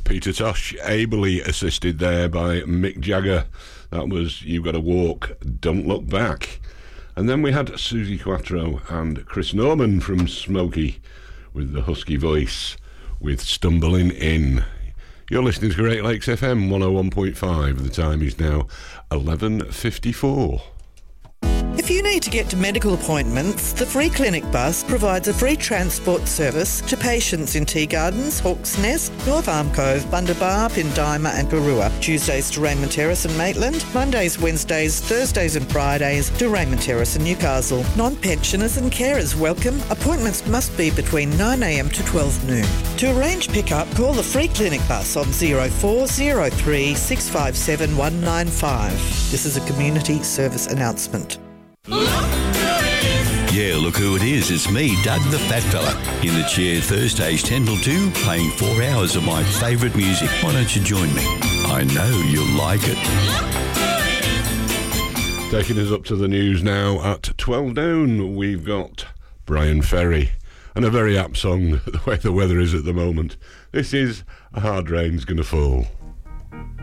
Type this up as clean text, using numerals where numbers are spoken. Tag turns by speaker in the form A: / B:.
A: Peter Tosh, ably assisted there by Mick Jagger. That was You Gotta Walk, Don't Look Back. And then we had Susie Quattro and Chris Norman from Smokey with the husky voice with Stumbling In. You're listening to Great Lakes FM 101.5. The time is now 11:54.
B: If you need to get to medical appointments, the Free Clinic Bus provides a free transport service to patients in Tea Gardens, Hawk's Nest, North Arm Cove, Bundabar, Pindima and Garua. Tuesdays to Raymond Terrace and Maitland. Mondays, Wednesdays, Thursdays and Fridays to Raymond Terrace and Newcastle. Non-pensioners and carers welcome. Appointments must be between 9am to 12 noon. To arrange pickup, call the Free Clinic Bus on 0403 657 195. This is a community service announcement.
C: Yeah, look who it is. It's me, Doug the Fat Fella, in the chair Thursdays 10 till 2, playing 4 hours of my favourite music. Why don't you join me? I know you'll like it.
A: Taking us up to the news now at 12 down, we've got Brian Ferry, and a very apt song, the way the weather is at the moment. This is A Hard Rain's Gonna Fall.